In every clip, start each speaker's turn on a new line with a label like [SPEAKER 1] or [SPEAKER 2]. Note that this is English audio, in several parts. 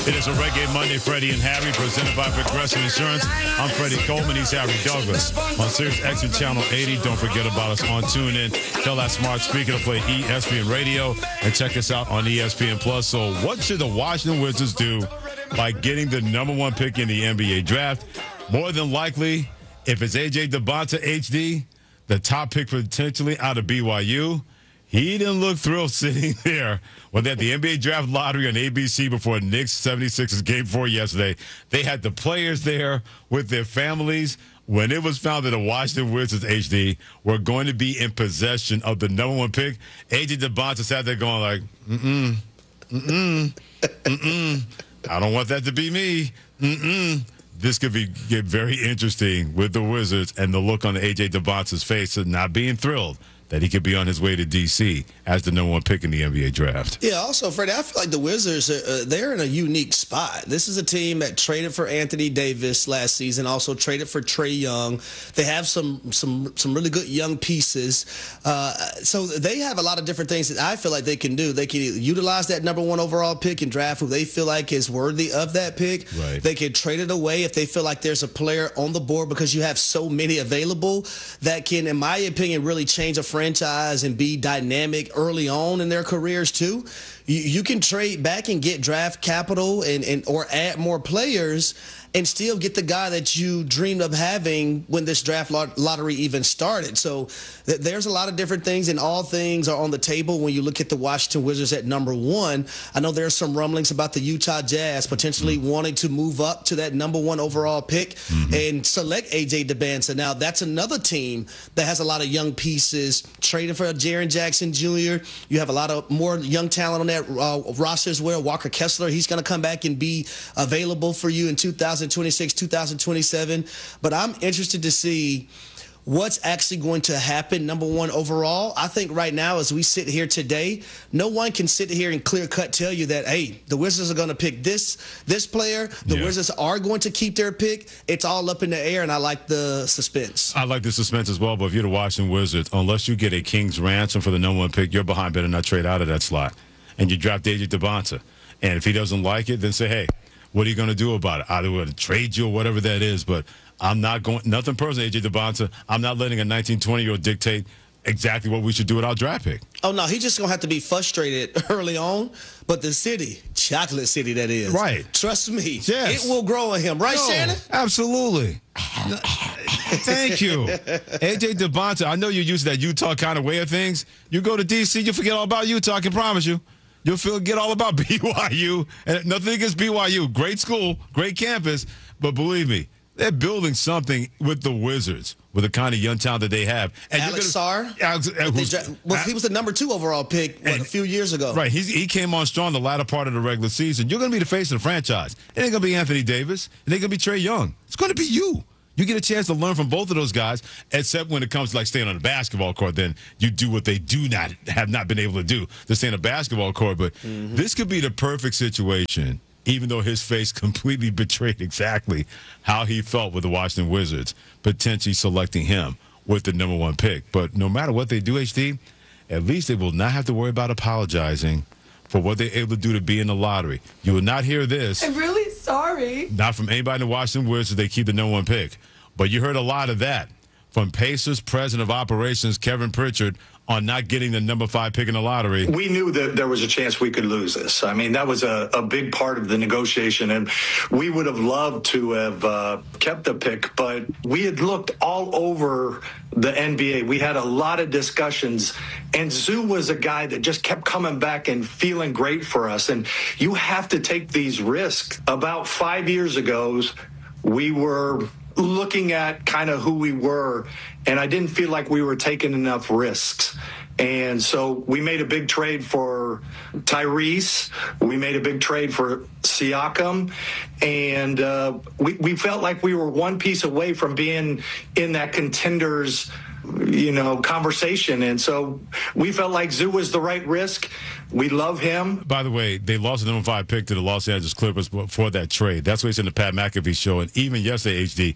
[SPEAKER 1] It is a Reggae Monday, Freddie and Harry, presented by Progressive Insurance. I'm Freddie Coleman. He's Harry Douglas. On Sirius XM Channel 80. Don't forget about us on TuneIn. Tell that smart speaker to play ESPN Radio and check us out on ESPN Plus. So what should the Washington Wizards do by getting the number one pick in the NBA draft? More than likely, if it's A.J. Debonta HD, the top pick potentially out of BYU, he didn't look thrilled sitting there when they had the NBA draft lottery on ABC before Knicks 76ers game 4 yesterday. They had the players there with their families. When it was found that the Washington Wizards HD were going to be in possession of the number one pick, A.J. Debonta sat there going like, I don't want that to be me. This could get very interesting with the Wizards and the look on A.J. Debonta's face of not being thrilled that he could be on his way to D.C. as the number one pick in the NBA draft.
[SPEAKER 2] Yeah, also, Freddie, I feel like the Wizards, they're in a unique spot. This is a team that traded for Anthony Davis last season, also traded for Trae Young. They have some really good young pieces. So they have a lot of different things that I feel like they can do. They can utilize that number one overall pick and draft who they feel like is worthy of that pick.
[SPEAKER 1] Right.
[SPEAKER 2] They can trade it away if they feel like there's a player on the board because you have so many available that can, in my opinion, really change a franchise and be dynamic early on in their careers too. You can trade back and get draft capital and or add more players and still get the guy that you dreamed of having when this draft lottery even started. So there's a lot of different things, and all things are on the table when you look at the Washington Wizards at number one. I know there's some rumblings about the Utah Jazz potentially wanting to move up to that number one overall pick and select A.J. Debonta. Now, that's another team that has a lot of young pieces, trading for Jaren Jackson Jr. You have a lot of more young talent on that roster as well. Walker Kessler, he's going to come back and be available for you in 2026, 2027. But I'm interested to see what's actually going to happen, number one overall. I think right now, as we sit here today, no one can sit here and clear-cut tell you that, hey, the Wizards are going to pick this player. The Wizards are going to keep their pick. It's all up in the air, and I like the suspense.
[SPEAKER 1] I like the suspense as well, but if you're the Washington Wizards, unless you get a king's ransom for the number one pick, you're behind better not trade out of that slot. And you draft A.J. Debonta. And if he doesn't like it, then say, hey, what are you going to do about it? Either we're going to trade you or whatever that is, but I'm not going – nothing personal, A.J. Debonta. I'm not letting a 19, 20-year-old dictate exactly what we should do with our draft pick.
[SPEAKER 2] Oh, no, he's just going to have to be frustrated early on. But the city, Chocolate City that is.
[SPEAKER 1] Right.
[SPEAKER 2] Trust me.
[SPEAKER 1] Yes.
[SPEAKER 2] It will grow on him. Right, Shannon?
[SPEAKER 1] Absolutely. Thank you. A.J. Debonta, I know you're used to that Utah kind of way of things. You go to D.C., you forget all about Utah, I can promise you. You'll forget all about BYU. And nothing against BYU. Great school, great campus. But believe me, they're building something with the Wizards, with the kind of young talent that they have. And
[SPEAKER 2] Alex Sarr, he was the number 2 overall pick a few years ago.
[SPEAKER 1] Right. He came on strong the latter part of the regular season. You're going to be the face of the franchise. It ain't going to be Anthony Davis. It ain't going to be Trae Young. It's going to be you. You get a chance to learn from both of those guys, except when it comes to like staying on the basketball court, then you do what they have not been able to do, to stay on the basketball court. But this could be the perfect situation, even though his face completely betrayed exactly how he felt with the Washington Wizards, potentially selecting him with the number one pick. But no matter what they do, HD, at least they will not have to worry about apologizing for what they're able to do to be in the lottery. You will not hear this.
[SPEAKER 3] I'm really sorry.
[SPEAKER 1] Not from anybody in the Washington Wizards. They keep the number one pick. But you heard a lot of that from Pacers President of Operations Kevin Pritchard on not getting the number 5 pick in the lottery.
[SPEAKER 4] We knew that there was a chance we could lose this. I mean, that was a big part of the negotiation, and we would have loved to have kept the pick, but we had looked all over the NBA. We had a lot of discussions, and Zoo was a guy that just kept coming back and feeling great for us, and you have to take these risks. About 5 years ago, we were looking at kind of who we were, and I didn't feel like we were taking enough risks. And so we made a big trade for Tyrese. We made a big trade for Siakam. And we felt like we were one piece away from being in that contenders, conversation. And so we felt like Zoo was the right risk. We love him.
[SPEAKER 1] By the way, they lost the number 5 pick to the Los Angeles Clippers for that trade. That's what he said in the Pat McAfee show. And even yesterday, HD,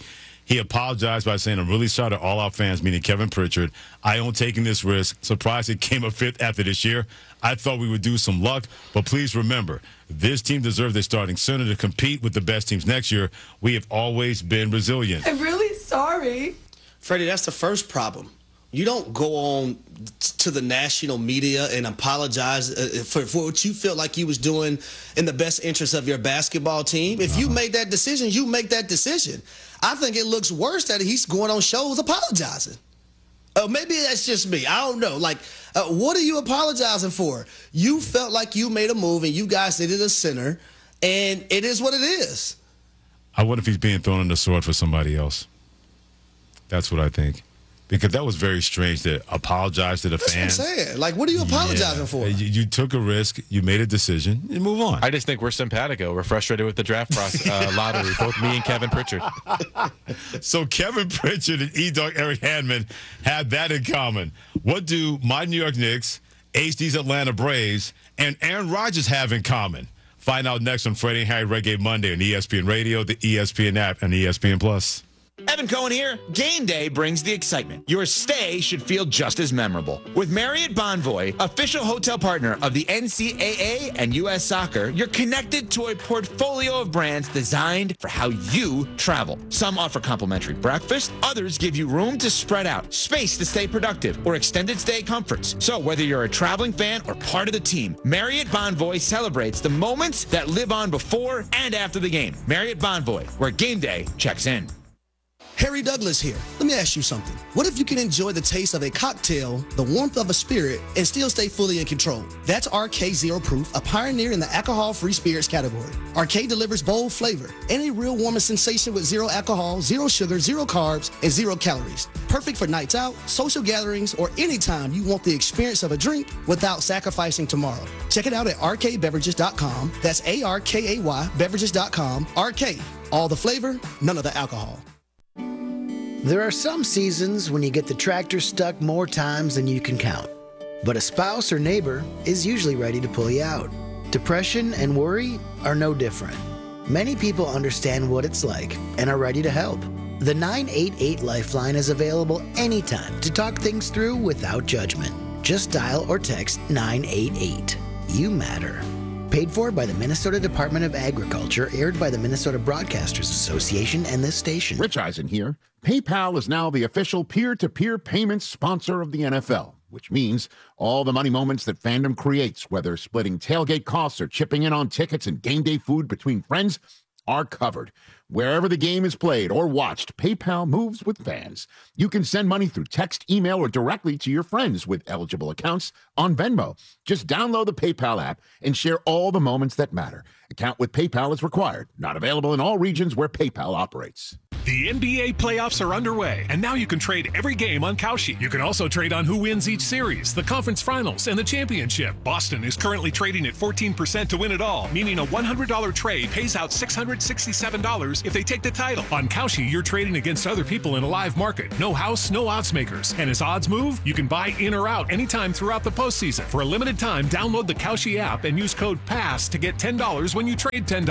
[SPEAKER 1] He apologized by saying, I'm really sorry to all our fans, meaning Kevin Pritchard. I own taking this risk. Surprised it came up fifth after this year. I thought we would do some luck, but please remember, this team deserves their starting center to compete with the best teams next year. We have always been resilient.
[SPEAKER 3] I'm really sorry.
[SPEAKER 2] Freddie, that's the first problem. You don't go on to the national media and apologize for what you felt like you was doing in the best interest of your basketball team. If you made that decision, you make that decision. I think it looks worse that he's going on shows apologizing. Maybe that's just me. I don't know. Like, what are you apologizing for? You felt like you made a move and you guys needed a center, and it is what it is.
[SPEAKER 1] I wonder if he's being thrown in the sword for somebody else. That's what I think. Because that was very strange to apologize to the fans.
[SPEAKER 2] That's what I'm saying. Like, what are you apologizing for?
[SPEAKER 1] You took a risk. You made a decision. And move on.
[SPEAKER 5] I just think we're simpatico. We're frustrated with the draft process, lottery, both me and Kevin Pritchard.
[SPEAKER 1] So Kevin Pritchard and E-Dog Eric Handman had that in common. What do my New York Knicks, HD's Atlanta Braves, and Aaron Rodgers have in common? Find out next on Freddie and Harry Reggae Monday on ESPN Radio, the ESPN app, and ESPN Plus.
[SPEAKER 6] Evan Cohen here. Game day brings the excitement. Your stay should feel just as memorable. With Marriott Bonvoy, official hotel partner of the NCAA and U.S. Soccer, you're connected to a portfolio of brands designed for how you travel. Some offer complimentary breakfast, others give you room to spread out, space to stay productive, or extended stay comforts. So whether you're a traveling fan or part of the team, Marriott Bonvoy celebrates the moments that live on before and after the game. Marriott Bonvoy, where game day checks in.
[SPEAKER 2] Harry Douglas here. Let me ask you something. What if you can enjoy the taste of a cocktail, the warmth of a spirit, and still stay fully in control? That's RK Zero Proof, a pioneer in the alcohol-free spirits category. RK delivers bold flavor and a real warming sensation with zero alcohol, zero sugar, zero carbs, and zero calories. Perfect for nights out, social gatherings, or anytime you want the experience of a drink without sacrificing tomorrow. Check it out at rkbeverages.com. That's ARKAY beverages.com. RK, all the flavor, none of the alcohol.
[SPEAKER 7] There are some seasons when you get the tractor stuck more times than you can count. But a spouse or neighbor is usually ready to pull you out. Depression and worry are no different. Many people understand what it's like and are ready to help. The 988 Lifeline is available anytime to talk things through without judgment. Just dial or text 988. You matter. Paid for by the Minnesota Department of Agriculture, aired by the Minnesota Broadcasters Association and this station.
[SPEAKER 8] Rich Eisen here. PayPal is now the official peer-to-peer payments sponsor of the NFL, which means all the money moments that fandom creates, whether splitting tailgate costs or chipping in on tickets and game day food between friends, are covered. Wherever the game is played or watched, PayPal moves with fans. You can send money through text, email, or directly to your friends with eligible accounts on Venmo. Just download the PayPal app and share all the moments that matter. Account with PayPal is required. Not available in all regions where PayPal operates.
[SPEAKER 9] The NBA playoffs are underway, and now you can trade every game on Kalshi. You can also trade on who wins each series, the conference finals, and the championship. Boston is currently trading at 14% to win it all, meaning a $100 trade pays out $667 if they take the title. On Kalshi, you're trading against other people in a live market. No house, no odds makers. And as odds move, you can buy in or out anytime throughout the postseason. For a limited time, download the Kalshi app and use code PASS to get $10 when you trade $10.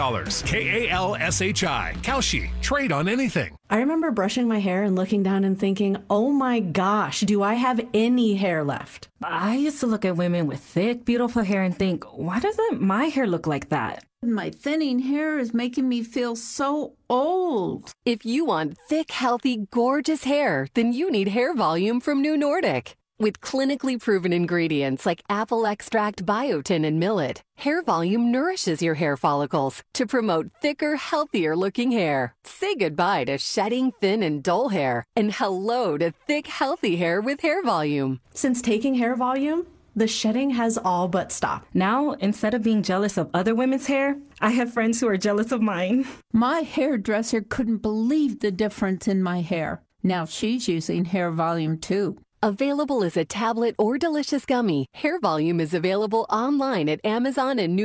[SPEAKER 9] KALSHI. Kalshi. Trade on anything.
[SPEAKER 3] I remember brushing my hair and looking down and thinking, oh my gosh, do I have any hair left?
[SPEAKER 10] I used to look at women with thick, beautiful hair and think, why doesn't my hair look like that?
[SPEAKER 11] My thinning hair is making me feel so old.
[SPEAKER 12] If you want thick, healthy, gorgeous hair, then you need Hair Volume from New Nordic. With clinically proven ingredients like apple extract, biotin, and millet, Hair Volume nourishes your hair follicles to promote thicker, healthier-looking hair. Say goodbye to shedding, thin, and dull hair, and hello to thick, healthy hair with Hair Volume.
[SPEAKER 3] Since taking Hair Volume, the shedding has all but stopped.
[SPEAKER 10] Now, instead of being jealous of other women's hair, I have friends who are jealous of mine.
[SPEAKER 11] My hairdresser couldn't believe the difference in my hair. Now she's using Hair Volume too.
[SPEAKER 12] Available as a tablet or delicious gummy, Hair Volume is available online at Amazon and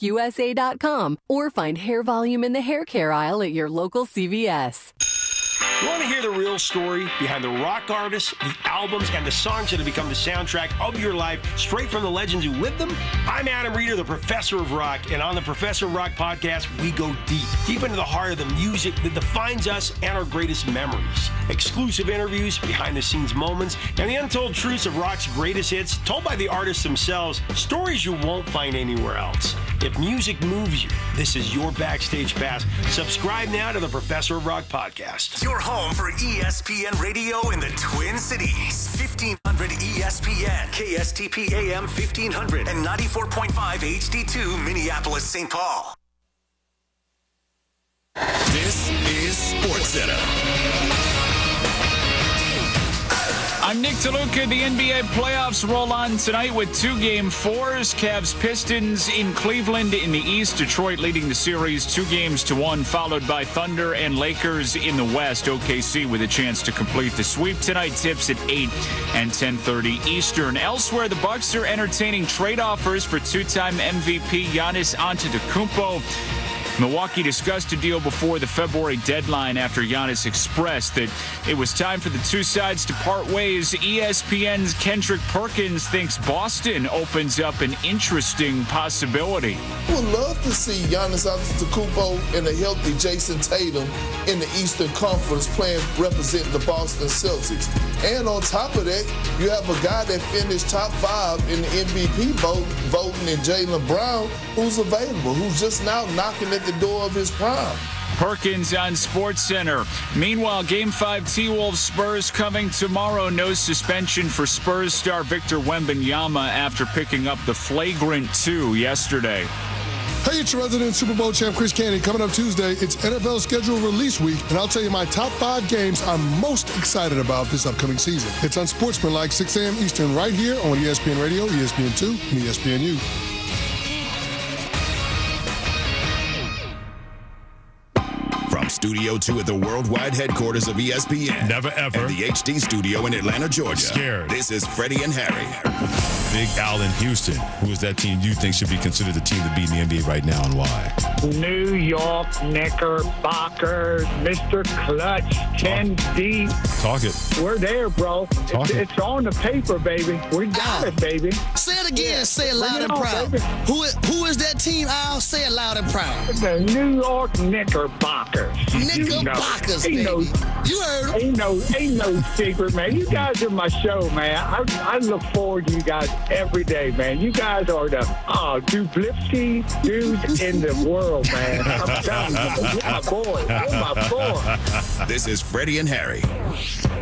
[SPEAKER 12] NewNordicUSA.com, or find Hair Volume in the hair care aisle at your local CVS.
[SPEAKER 13] You want to hear the real story behind the rock artists, the albums, and the songs that have become the soundtrack of your life, straight from the legends who lived them? I'm Adam Reeder, the Professor of Rock, and on the Professor of Rock podcast, we go deep into the heart of the music that defines us and our greatest memories. Exclusive interviews, behind-the-scenes moments, and the untold truths of rock's greatest hits, told by the artists themselves, stories you won't find anywhere else. If music moves you, this is your backstage pass. Subscribe now to the Professor of Rock podcast.
[SPEAKER 14] Your home for ESPN Radio in the Twin Cities. 1500 ESPN, KSTP AM 1500, and 94.5 HD2 Minneapolis, St. Paul. This is SportsCenter.
[SPEAKER 15] I'm Nick DeLuca. The NBA playoffs roll on tonight with 2 Game 4s. Cavs Pistons in Cleveland in the East. Detroit leading the series 2-1, followed by Thunder and Lakers in the West. OKC with a chance to complete the sweep tonight. Tips at 8 and 10:30 Eastern. Elsewhere, the Bucks are entertaining trade offers for 2-time MVP Giannis Antetokounmpo. Milwaukee discussed a deal before the February deadline after Giannis expressed that it was time for the two sides to part ways. ESPN's Kendrick Perkins thinks Boston opens up an interesting possibility.
[SPEAKER 16] I would love to see Giannis Antetokounmpo and a healthy Jason Tatum in the Eastern Conference representing the Boston Celtics. And on top of that, you have a guy that finished top 5 in the MVP voting in Jaylen Brown, who's available, who's just now knocking at the door of his prime.
[SPEAKER 15] Perkins on SportsCenter. Meanwhile, Game 5 T-Wolves Spurs coming tomorrow. No suspension for Spurs star Victor Wembanyama after picking up the flagrant 2 yesterday.
[SPEAKER 17] Hey, it's your resident Super Bowl champ, Chris Candy. Coming up Tuesday, it's NFL schedule release week, and I'll tell you my top 5 games I'm most excited about this upcoming season. It's on Sportsmanlike, 6 a.m. Eastern, right here on ESPN Radio, ESPN2, and ESPNU.
[SPEAKER 14] From Studio 2 at the worldwide headquarters of ESPN.
[SPEAKER 1] Never ever.
[SPEAKER 14] And the HD studio in Atlanta, Georgia.
[SPEAKER 1] Scared.
[SPEAKER 14] This is Freddie and Harry.
[SPEAKER 1] Big Al in Houston. Who is that team you think should be considered the team to beat in the NBA right now, and why?
[SPEAKER 18] New York Knickerbockers, Mr. Clutch, 10 deep.
[SPEAKER 1] Talk it.
[SPEAKER 18] We're there, bro. It's on the paper, baby. We got it, baby.
[SPEAKER 2] Say it again. Say it loud and proud. Who is that team, Al? Say it loud and proud.
[SPEAKER 18] The New York Knickerbockers.
[SPEAKER 2] Knickerbockers, baby. You heard them.
[SPEAKER 18] Ain't no secret, man. You guys are my show, man. I look forward to you guys every day, man. You guys are the duplexy dudes in the world, man. I'm telling you, you're my boy. You're my boy.
[SPEAKER 14] This is Freddie and Harry.